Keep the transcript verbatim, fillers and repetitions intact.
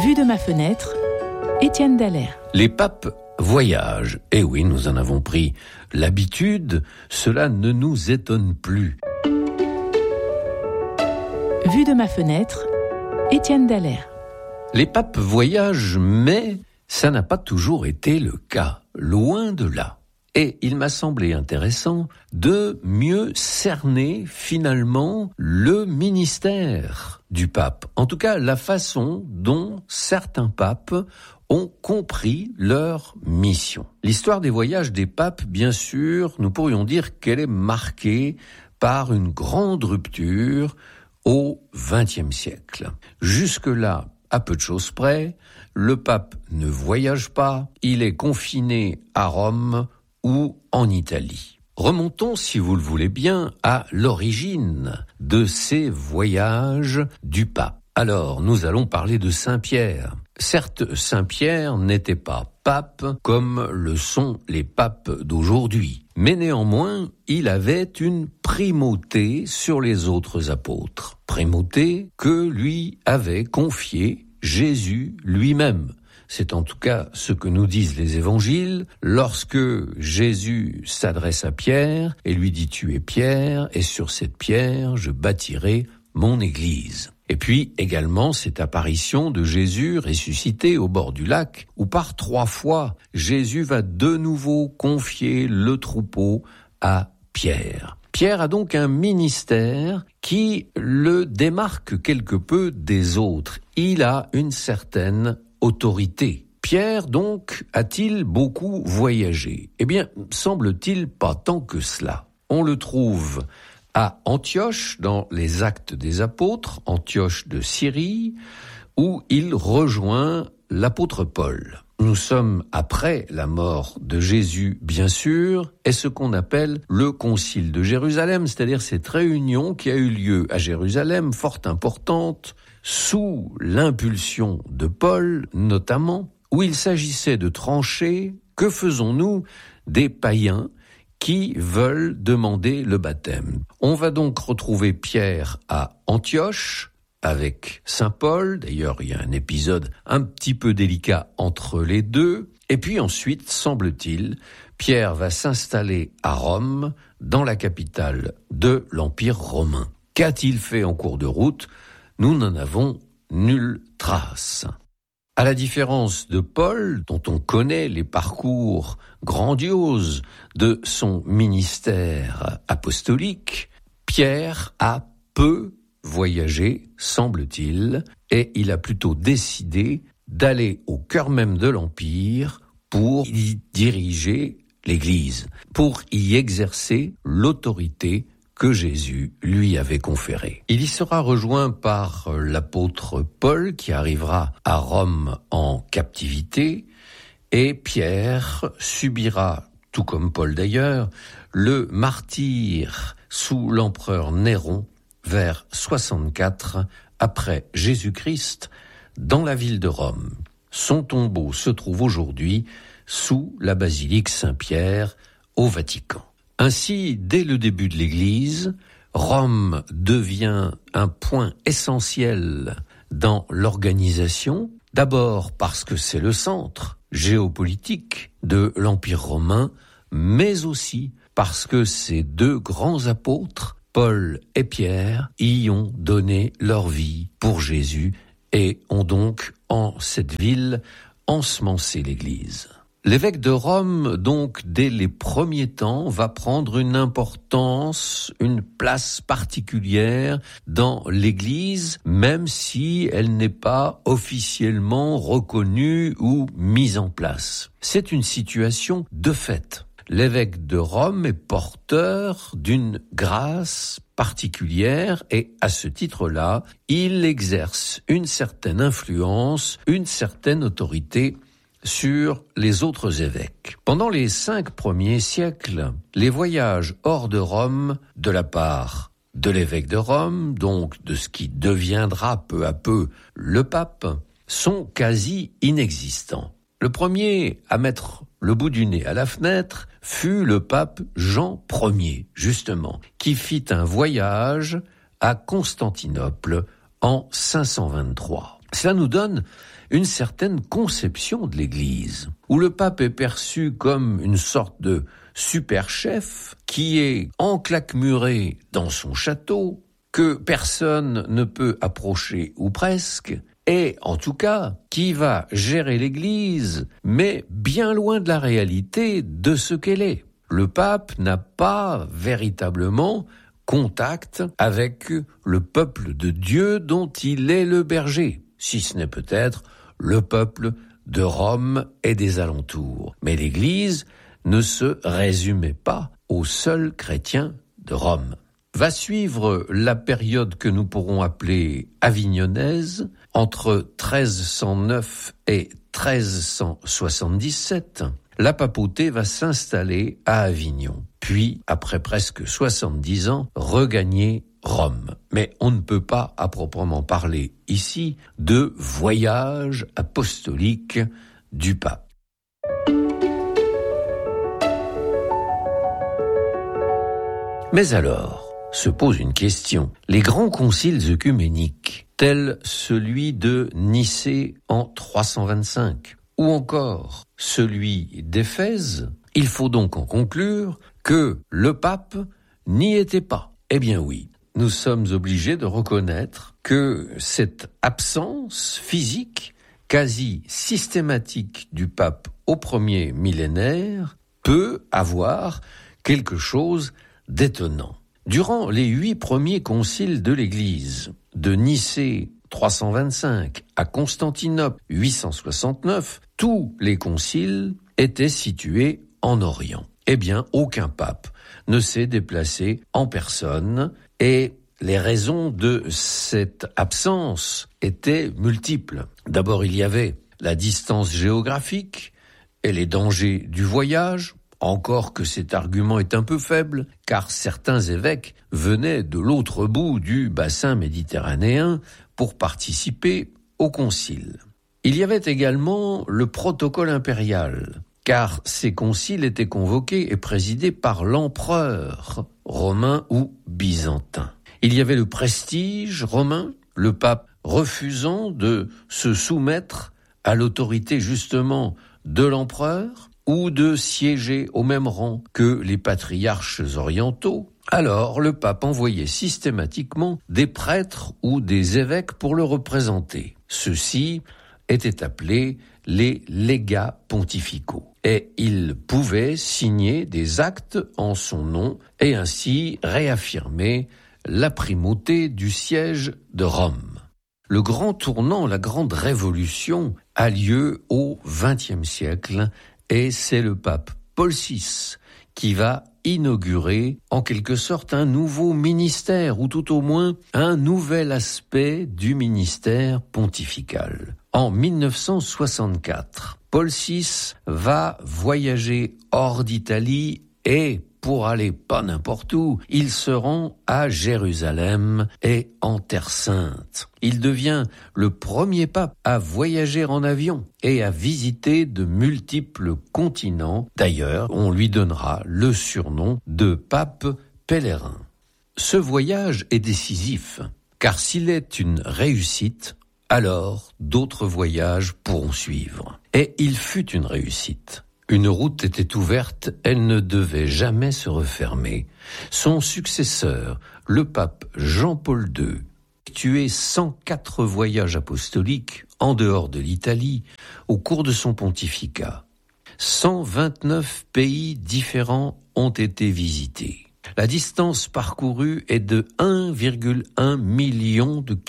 Vue de ma fenêtre, Étienne Dallaire. Les papes voyagent. Eh oui, nous en avons pris l'habitude. Cela ne nous étonne plus. Vue de ma fenêtre, Étienne Dallaire. Les papes voyagent, mais ça n'a pas toujours été le cas. Loin de là. Et il m'a semblé intéressant de mieux cerner finalement le ministère du pape. En tout cas, la façon dont certains papes ont compris leur mission. L'histoire des voyages des papes, bien sûr, nous pourrions dire qu'elle est marquée par une grande rupture au vingtième siècle. Jusque-là, à peu de choses près, le pape ne voyage pas, il est confiné à Rome ou en Italie. Remontons, si vous le voulez bien, à l'origine de ces voyages du pape. Alors, nous allons parler de Saint-Pierre. Certes, Saint-Pierre n'était pas pape comme le sont les papes d'aujourd'hui, mais néanmoins, il avait une primauté sur les autres apôtres. Primauté que lui avait confiée Jésus lui-même. C'est en tout cas ce que nous disent les évangiles lorsque Jésus s'adresse à Pierre et lui dit « Tu es Pierre, et sur cette pierre je bâtirai mon église ». Et puis également cette apparition de Jésus ressuscité au bord du lac, où par trois fois Jésus va de nouveau confier le troupeau à Pierre. Pierre a donc un ministère qui le démarque quelque peu des autres. Il a une certaine autorité. Pierre, donc, a-t-il beaucoup voyagé ? Eh bien, semble-t-il pas tant que cela. On le trouve à Antioche, dans les Actes des Apôtres, Antioche de Syrie, où il rejoint l'apôtre Paul. Nous sommes après la mort de Jésus, bien sûr, et ce qu'on appelle le Concile de Jérusalem, c'est-à-dire cette réunion qui a eu lieu à Jérusalem, fort importante, sous l'impulsion de Paul, notamment, où il s'agissait de trancher « Que faisons-nous des païens qui veulent demander le baptême ?» On va donc retrouver Pierre à Antioche, avec Saint Paul. D'ailleurs, il y a un épisode un petit peu délicat entre les deux. Et puis ensuite, semble-t-il, Pierre va s'installer à Rome, dans la capitale de l'Empire romain. Qu'a-t-il fait en cours de route ? Nous n'en avons nulle trace. À la différence de Paul, dont on connaît les parcours grandioses de son ministère apostolique, Pierre a peu voyagé, semble-t-il, et il a plutôt décidé d'aller au cœur même de l'Empire pour y diriger l'Église, pour y exercer l'autorité que Jésus lui avait conférée. Il y sera rejoint par l'apôtre Paul qui arrivera à Rome en captivité, et Pierre subira, tout comme Paul d'ailleurs, le martyre sous l'empereur Néron vers soixante-quatre après Jésus-Christ dans la ville de Rome. Son tombeau se trouve aujourd'hui sous la basilique Saint-Pierre au Vatican. Ainsi, dès le début de l'Église, Rome devient un point essentiel dans l'organisation, d'abord parce que c'est le centre géopolitique de l'Empire romain, mais aussi parce que ces deux grands apôtres, Paul et Pierre, y ont donné leur vie pour Jésus et ont donc, en cette ville, ensemencé l'Église. L'évêque de Rome, donc, dès les premiers temps, va prendre une importance, une place particulière dans l'Église, même si elle n'est pas officiellement reconnue ou mise en place. C'est une situation de fait. L'évêque de Rome est porteur d'une grâce particulière et, à ce titre-là, il exerce une certaine influence, une certaine autorité sur les autres évêques. Pendant les cinq premiers siècles, les voyages hors de Rome, de la part de l'évêque de Rome, donc de ce qui deviendra peu à peu le pape, sont quasi inexistants. Le premier à mettre le bout du nez à la fenêtre fut le pape Jean Ier, justement, qui fit un voyage à Constantinople en cinq cent vingt-trois. Cela nous donne une certaine conception de l'Église, où le pape est perçu comme une sorte de super chef qui est enclaquemuré dans son château, que personne ne peut approcher ou presque, et en tout cas qui va gérer l'Église, mais bien loin de la réalité de ce qu'elle est. Le pape n'a pas véritablement contact avec le peuple de Dieu dont il est le berger, si ce n'est peut-être le peuple de Rome et des alentours. Mais l'Église ne se résumait pas aux seuls chrétiens de Rome. Va suivre la période que nous pourrons appeler avignonnaise, entre treize cent neuf et treize cent soixante-dix-sept. La papauté va s'installer à Avignon, puis, après presque soixante-dix ans, regagner Rome. Mais on ne peut pas, à proprement parler ici, de voyage apostolique du pape. Mais alors, se pose une question. Les grands conciles œcuméniques, tels celui de Nicée en trois cent vingt-cinq, ou encore celui d'Éphèse, il faut donc en conclure que le pape n'y était pas. Eh bien oui, nous sommes obligés de reconnaître que cette absence physique, quasi systématique du pape au premier millénaire, peut avoir quelque chose d'étonnant. Durant les huit premiers conciles de l'Église, de Nicée trois cent vingt-cinq à Constantinople huit cent soixante-neuf, tous les conciles étaient situés en Orient. Eh bien, aucun pape ne s'est déplacé en personne et les raisons de cette absence étaient multiples. D'abord, il y avait la distance géographique et les dangers du voyage, encore que cet argument est un peu faible, car certains évêques venaient de l'autre bout du bassin méditerranéen pour participer au concile. Il y avait également le protocole impérial, car ces conciles étaient convoqués et présidés par l'empereur romain ou byzantin. Il y avait le prestige romain, le pape refusant de se soumettre à l'autorité justement de l'empereur, ou de siéger au même rang que les patriarches orientaux. Alors le pape envoyait systématiquement des prêtres ou des évêques pour le représenter. Ceux-ci étaient appelés les légats pontificaux. Et ils pouvaient signer des actes en son nom et ainsi réaffirmer la primauté du siège de Rome. Le grand tournant, la grande révolution a lieu au vingtième siècle et c'est le pape Paul six qui va inaugurer en quelque sorte un nouveau ministère, ou tout au moins un nouvel aspect du ministère pontifical. En mille neuf cent soixante-quatre, Paul six va voyager hors d'Italie et, pour aller pas n'importe où, il se rend à Jérusalem et en Terre Sainte. Il devient le premier pape à voyager en avion et à visiter de multiples continents. D'ailleurs, on lui donnera le surnom de pape pèlerin. Ce voyage est décisif, car s'il est une réussite, alors d'autres voyages pourront suivre. Et il fut une réussite. Une route était ouverte, elle ne devait jamais se refermer. Son successeur, le pape Jean-Paul deux, effectué cent quatre voyages apostoliques en dehors de l'Italie au cours de son pontificat. cent vingt-neuf pays différents ont été visités. La distance parcourue est de un virgule un million de kilomètres.